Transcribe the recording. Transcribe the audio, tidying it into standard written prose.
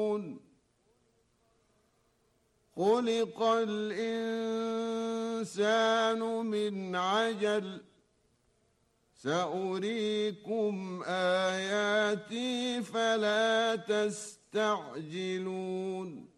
خلق الإنسان من عجل سأريكم آياتي فلا تستعجلون